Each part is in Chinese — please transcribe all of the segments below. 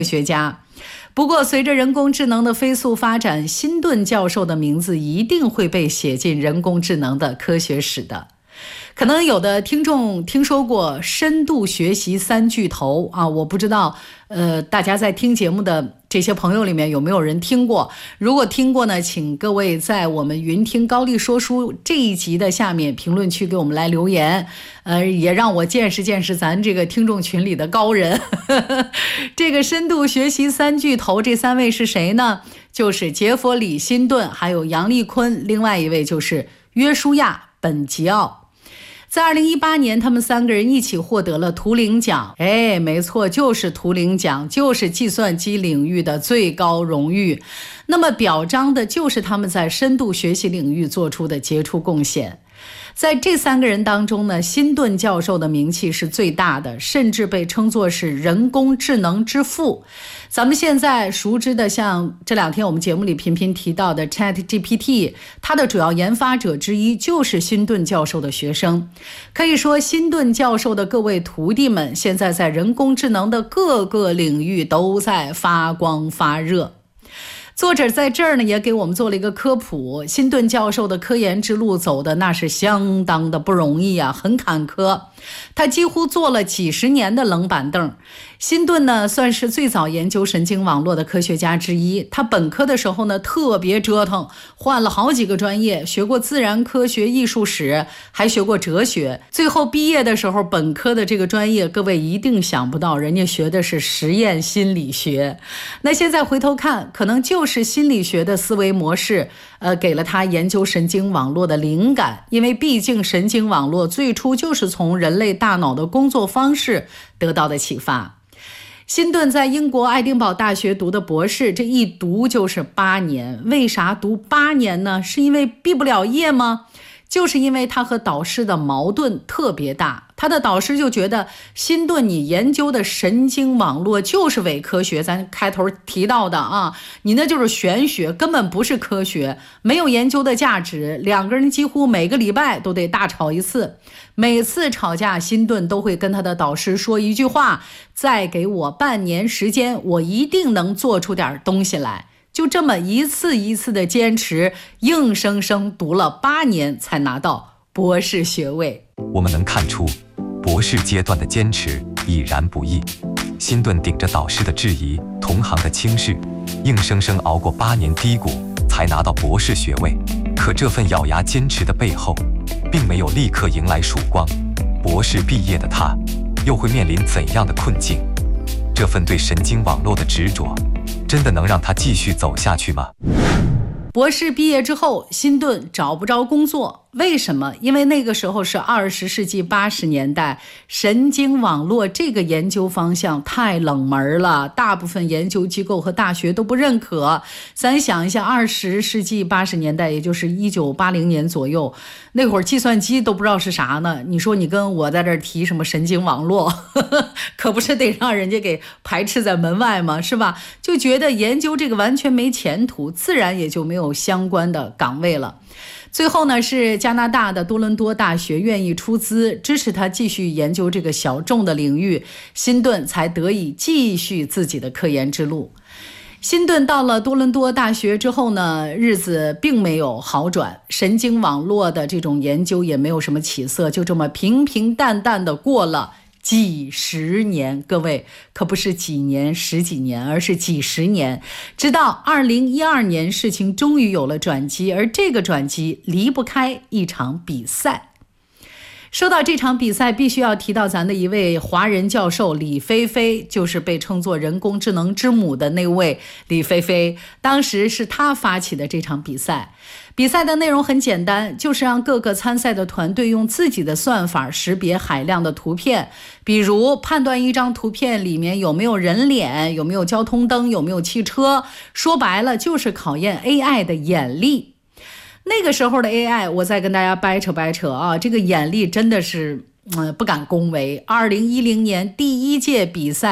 学家。不过随着人工智能的飞速发展，辛顿教授的名字一定会被写进人工智能的科学史的。可能有的听众听说过深度学习三巨头啊，我不知道大家在听节目的这些朋友里面有没有人听过。如果听过呢，请各位在我们云听高丽说书这一集的下面评论区给我们来留言，也让我见识见识咱这个听众群里的高人。这个深度学习三巨头这三位是谁呢？就是杰弗里·辛顿，还有杨利坤，另外一位就是约书亚·本吉奥。在2018年，他们三个人一起获得了图灵奖。没错，就是图灵奖，就是计算机领域的最高荣誉。那么表彰的就是他们在深度学习领域做出的杰出贡献。在这三个人当中呢，辛顿教授的名气是最大的，甚至被称作是人工智能之父。咱们现在熟知的，像这两天我们节目里频频提到的 ChatGPT， 它的主要研发者之一就是辛顿教授的学生。可以说，辛顿教授的各位徒弟们现在在人工智能的各个领域都在发光发热。作者在这儿呢也给我们做了一个科普，辛顿教授的科研之路走的那是相当的不容易啊，很坎坷。他几乎做了几十年的冷板凳。辛顿呢算是最早研究神经网络的科学家之一。他本科的时候呢特别折腾，换了好几个专业，学过自然科学、艺术史，还学过哲学。最后毕业的时候，本科的这个专业各位一定想不到，人家学的是实验心理学。那现在回头看，可能就是心理学的思维模式给了他研究神经网络的灵感。因为毕竟神经网络最初就是从人类大脑的工作方式得到的启发。辛顿在英国爱丁堡大学读的博士，这一读就是8年。为啥读8年呢？是因为毕不了业吗？就是因为他和导师的矛盾特别大。他的导师就觉得，辛顿你研究的神经网络就是伪科学，咱开头提到的啊，你那就是玄学，根本不是科学，没有研究的价值。两个人几乎每个礼拜都得大吵一次，每次吵架，辛顿都会跟他的导师说一句话：再给我半年时间，我一定能做出点东西来。就这么一次一次的坚持，硬生生读了8年才拿到博士学位。 我们能看出，博士阶段的坚持已然不易。辛顿顶着导师的质疑、同行的轻视，硬生生熬过8年低谷，才拿到博士学位。可这份咬牙坚持的背后，并没有立刻迎来曙光。博士毕业的他，又会面临怎样的困境？这份对神经网络的执着，真的能让他继续走下去吗？ 博士毕业之后，辛顿找不着工作。为什么？因为那个时候是20世纪80年代，神经网络这个研究方向太冷门了，大部分研究机构和大学都不认可。咱想一下20世纪80年代，也就是1980年左右，那会儿计算机都不知道是啥呢。你说你跟我在这儿提什么神经网络，可不是得让人家给排斥在门外吗？是吧？就觉得研究这个完全没前途，自然也就没有相关的岗位了。最后呢，是加拿大的多伦多大学愿意出资支持他继续研究这个小众的领域，辛顿才得以继续自己的科研之路。辛顿到了多伦多大学之后呢，日子并没有好转，神经网络的这种研究也没有什么起色，就这么平平淡淡的过了几十年。各位，可不是几年十几年，而是几十年。直到2012年，事情终于有了转机，而这个转机离不开一场比赛。说到这场比赛，必须要提到咱的一位华人教授李飞飞，就是被称作人工智能之母的那位李飞飞。当时是他发起的这场比赛。比赛的内容很简单，就是让各个参赛的团队用自己的算法识别海量的图片，比如判断一张图片里面有没有人脸，有没有交通灯，有没有汽车。说白了就是考验 AI 的眼力。那个时候的 AI， 我再跟大家掰扯啊，这个眼力真的是不敢恭维。2010年第一届比赛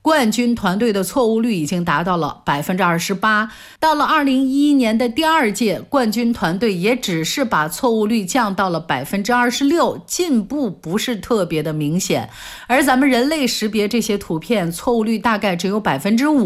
冠军团队的错误率已经达到了28%。到了2011年的第2届，冠军团队也只是把错误率降到了26%，进步不是特别的明显。而咱们人类识别这些图片，错误率大概只有5%。